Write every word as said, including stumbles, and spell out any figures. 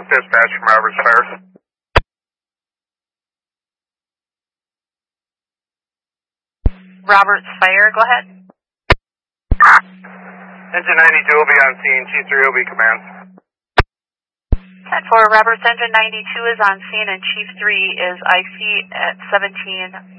dispatch from Roberts Fire. Roberts Fire, go ahead. Engine ninety-two will be on scene, Chief three will be command. ten four, Roberts Engine ninety-two is on scene and Chief three is I C at seventeen